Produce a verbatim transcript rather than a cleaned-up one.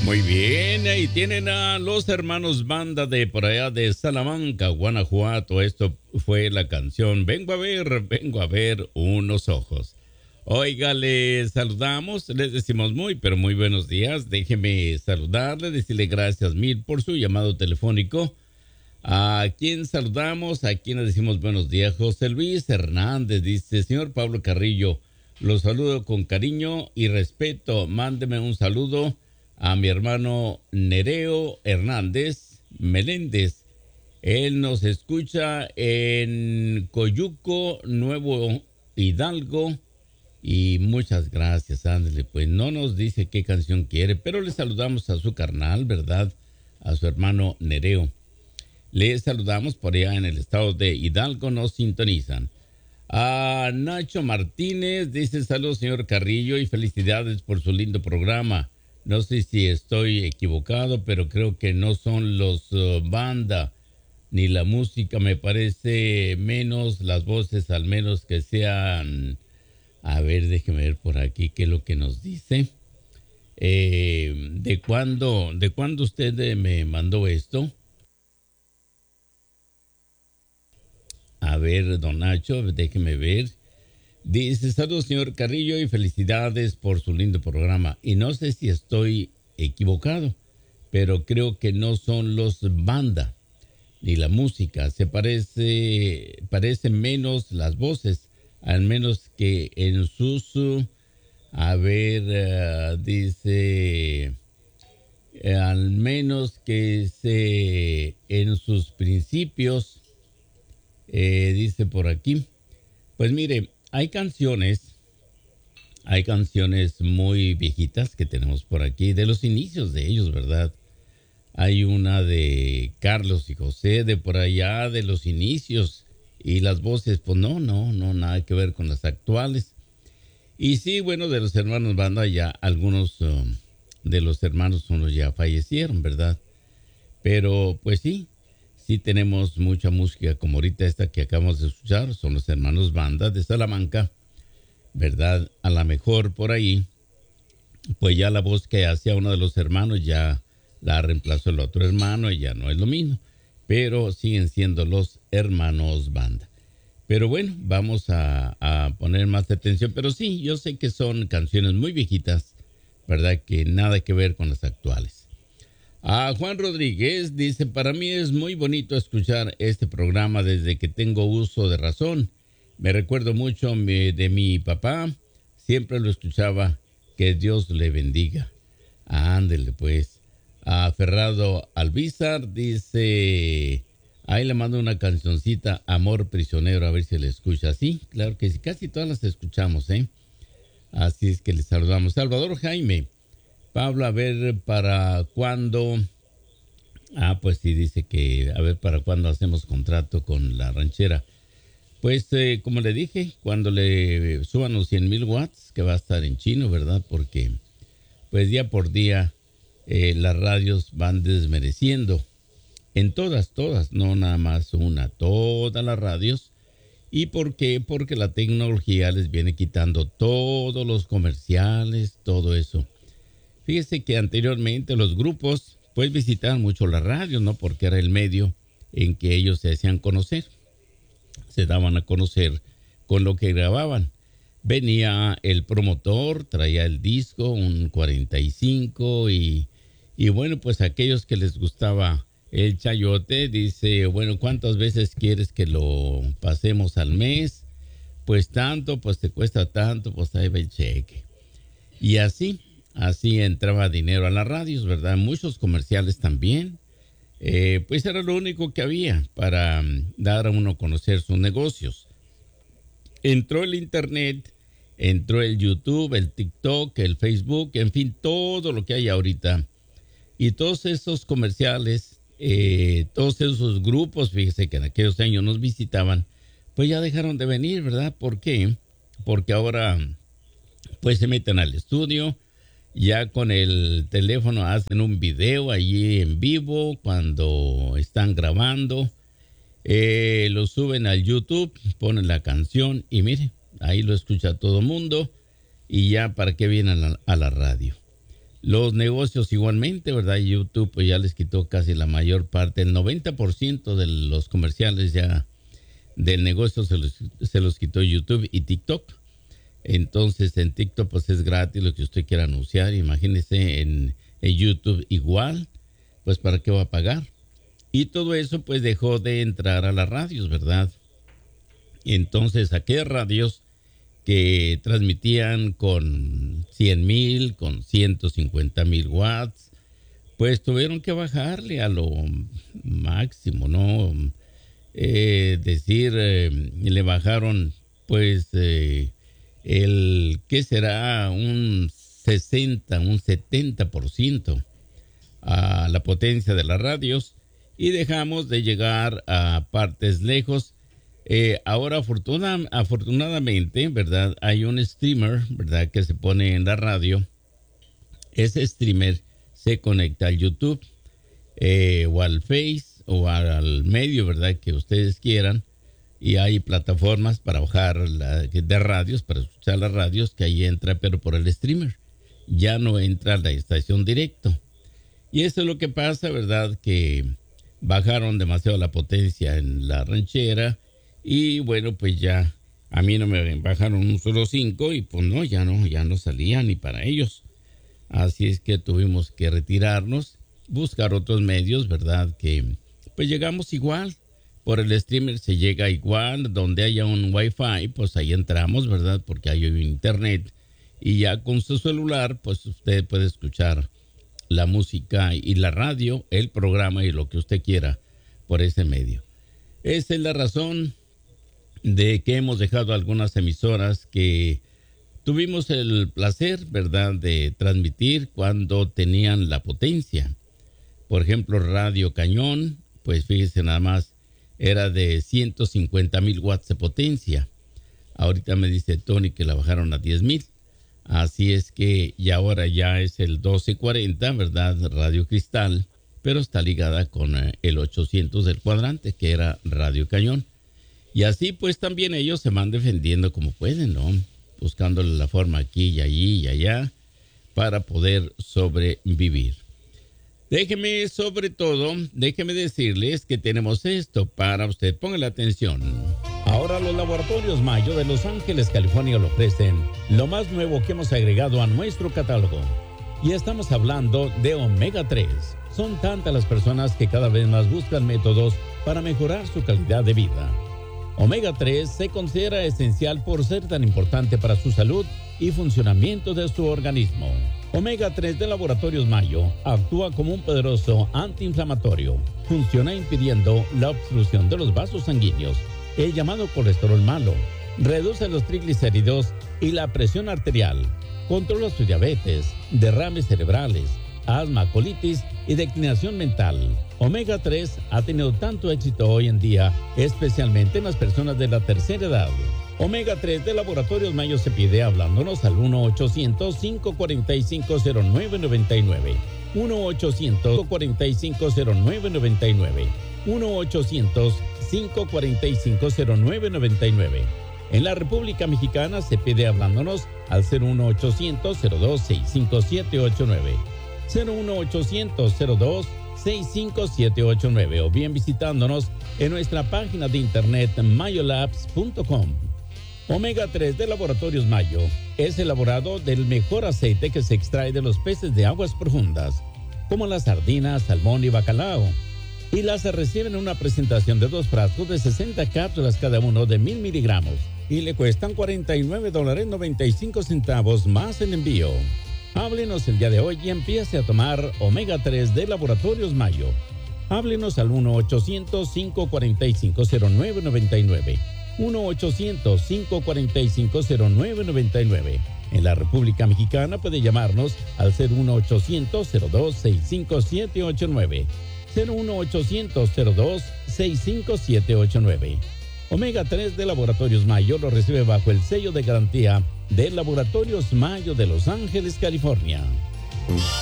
Muy bien, ahí tienen a los hermanos Banda de por allá de Salamanca, Guanajuato. Esto fue la canción Vengo a ver, vengo a ver unos ojos. Oiga, les saludamos, les decimos muy, pero muy buenos días. Déjeme saludarle, decirle gracias mil por su llamado telefónico. ¿A quién saludamos? ¿A quién le decimos buenos días? José Luis Hernández dice, señor Pablo Carrillo, los saludo con cariño y respeto. Mándeme un saludo a mi hermano Nereo Hernández Meléndez. Él nos escucha en Coyuco, Nuevo Hidalgo. Y muchas gracias, ándale. Pues no nos dice qué canción quiere, pero le saludamos a su carnal, ¿verdad? A su hermano Nereo. Le saludamos por allá en el estado de Hidalgo, nos sintonizan. A Nacho Martínez dice, saludos señor Carrillo y felicidades por su lindo programa. No sé si estoy equivocado, pero creo que no son los uh, banda ni la música, me parece menos las voces, al menos que sean... A ver, déjeme ver por aquí qué es lo que nos dice. Eh, ¿de cuándo, de cuándo usted eh, me mandó esto? A ver, don Nacho, déjeme ver. Dice, saludos señor Carrillo y felicidades por su lindo programa. Y no sé si estoy equivocado, pero creo que no son los banda ni la música. Se parece, parece menos las voces, al menos que en sus, a ver, uh, dice, eh, al menos que se, en sus principios, eh, dice por aquí. Pues mire, hay canciones, hay canciones muy viejitas que tenemos por aquí, de los inicios de ellos, ¿verdad? Hay una de Carlos y José, de por allá, de los inicios, y las voces, pues no, no, no, nada que ver con las actuales. Y sí, bueno, de los hermanos Banda, ya algunos uh, de los hermanos unos ya fallecieron, ¿verdad? Pero, pues sí, sí tenemos mucha música, como ahorita esta que acabamos de escuchar, son los hermanos Banda de Salamanca, ¿verdad? A lo mejor por ahí, pues ya la voz que hacía uno de los hermanos ya la reemplazó el otro hermano y ya no es lo mismo. Pero siguen siendo los hermanos Banda. Pero bueno, vamos a, a poner más atención. Pero sí, yo sé que son canciones muy viejitas, ¿verdad? Que nada que ver con las actuales. A Juan Rodríguez dice, para mí es muy bonito escuchar este programa desde que tengo uso de razón. Me recuerdo mucho me, de mi papá, siempre lo escuchaba, que Dios le bendiga. Ándele pues. A Ferrado Albizar dice, ahí le mando una cancioncita, Amor Prisionero, a ver si le escucha. Sí, claro que sí, casi todas las escuchamos, ¿eh? Así es que les saludamos. Salvador Jaime, Pablo, a ver para cuándo. Ah, pues sí, dice que a ver para cuándo hacemos contrato con la ranchera. Pues eh, como le dije, cuando le suban los cien mil watts, que va a estar en chino, ¿verdad? Porque pues día por día eh, las radios van desmereciendo. En todas, todas, no nada más una, todas las radios. ¿Y por qué? Porque la tecnología les viene quitando todos los comerciales, todo eso. Fíjese que anteriormente los grupos pues visitaban mucho la radio, ¿no? Porque era el medio en que ellos se hacían conocer. Se daban a conocer con lo que grababan. Venía el promotor, traía el disco, un cuarenta y cinco y, y bueno, pues aquellos que les gustaba el chayote, dice, bueno, ¿cuántas veces quieres que lo pasemos al mes? Pues tanto, pues te cuesta tanto, pues ahí va el cheque. Y así, así entraba dinero a las radios, ¿verdad? Muchos comerciales también. Eh, pues era lo único que había para um, dar a uno a conocer sus negocios. Entró el internet, entró el YouTube, el TikTok, el Facebook, en fin, todo lo que hay ahorita. Y todos esos comerciales, eh, todos esos grupos, fíjese que en aquellos años nos visitaban, pues ya dejaron de venir, ¿verdad? ¿Por qué? Porque ahora pues se meten al estudio, ya con el teléfono hacen un video allí en vivo cuando están grabando, eh, lo suben al YouTube, ponen la canción y mire, ahí lo escucha todo el mundo y ya para qué vienen a la, a la radio. Los negocios igualmente, ¿verdad? YouTube pues ya les quitó casi la mayor parte, el noventa por ciento de los comerciales ya del negocio se los, se los quitó YouTube y TikTok. Entonces en TikTok pues es gratis lo que usted quiera anunciar. Imagínese en, en YouTube igual, pues ¿para qué va a pagar? Y todo eso pues dejó de entrar a las radios, ¿verdad? Entonces aquellas radios que transmitían con cien mil, con ciento cincuenta mil watts, pues tuvieron que bajarle a lo máximo, ¿no? Eh, decir, eh, le bajaron pues eh, el, ¿qué será? Un sesenta, un setenta por ciento a la potencia de las radios y dejamos de llegar a partes lejos. Eh, ahora, afortuna, afortunadamente, ¿verdad? Hay un streamer, ¿verdad? Que se pone en la radio. Ese streamer se conecta al YouTube eh, o al Face o al medio, ¿verdad? Que ustedes quieran. Y hay plataformas para bajar la, de radios, para escuchar las radios, que ahí entra, pero por el streamer. Ya no entra a la estación directo. Y eso es lo que pasa, ¿verdad? Que bajaron demasiado la potencia en la ranchera. Y bueno, pues ya a mí no me bajaron un solo cinco y pues no, ya no, ya no salía ni para ellos. Así es que tuvimos que retirarnos, buscar otros medios, ¿verdad? Que pues llegamos igual, por el streamer se llega igual, donde haya un wifi, pues ahí entramos, ¿verdad? Porque hay internet y ya con su celular, pues usted puede escuchar la música y la radio, el programa y lo que usted quiera por ese medio. Esa es la razón de que hemos dejado algunas emisoras que tuvimos el placer, ¿verdad?, de transmitir cuando tenían la potencia. Por ejemplo, Radio Cañón, pues fíjese nada más, era de ciento cincuenta mil watts de potencia. Ahorita me dice Tony que la bajaron a diez mil. Así es que y ahora ya es el doce cuarenta, ¿verdad?, Radio Cristal, pero está ligada con el ochocientos del cuadrante, que era Radio Cañón. Y así pues también ellos se van defendiendo como pueden, ¿no? Buscándole la forma aquí y allí y allá para poder sobrevivir. Déjeme, sobre todo, déjeme decirles que tenemos esto para usted. Póngale atención. Ahora los laboratorios Mayo de Los Ángeles, California, le ofrecen lo más nuevo que hemos agregado a nuestro catálogo. Y estamos hablando de omega tres. Son tantas las personas que cada vez más buscan métodos para mejorar su calidad de vida. omega tres se considera esencial por ser tan importante para su salud y funcionamiento de su organismo. omega tres de Laboratorios Mayo actúa como un poderoso antiinflamatorio. Funciona impidiendo la obstrucción de los vasos sanguíneos, el llamado colesterol malo. Reduce los triglicéridos y la presión arterial. Controla su diabetes, derrames cerebrales, asma, colitis y declinación mental. omega tres ha tenido tanto éxito hoy en día, especialmente en las personas de la tercera edad. omega tres de Laboratorios Mayo se pide hablándonos al uno ochocientos, cinco cuatro cinco, cero nueve nueve nueve. uno ochocientos, cinco cuatro cinco, cero nueve nueve nueve. uno ochocientos, cinco cuatro cinco, cero nueve nueve nueve. En la República Mexicana se pide hablándonos al cero uno ochocientos, cero dos seis cinco siete ocho nueve. cero uno ochocientos, cero dos seis cinco siete ocho nueve o bien visitándonos en nuestra página de internet mayolabs punto com. omega tres de Laboratorios Mayo es elaborado del mejor aceite que se extrae de los peces de aguas profundas, como las sardinas, salmón y bacalao. Y las reciben en una presentación de dos frascos de sesenta cápsulas cada uno de mil miligramos y le cuestan cuarenta y nueve dólares noventa y cinco centavos más en envío. Háblenos el día de hoy y empiece a tomar omega tres de Laboratorios Mayo. Háblenos al uno ochocientos, cinco cuatro cinco, cero nueve nueve nueve. uno ochocientos, cinco cuatro cinco, cero nueve nueve nueve. En la República Mexicana puede llamarnos al cero uno ochocientos, cero dos seis cinco siete ocho nueve. cero uno ochocientos, cero dos seis cinco siete ocho nueve. omega tres de Laboratorios Mayo lo recibe bajo el sello de garantía de Laboratorios Mayo de Los Ángeles, California.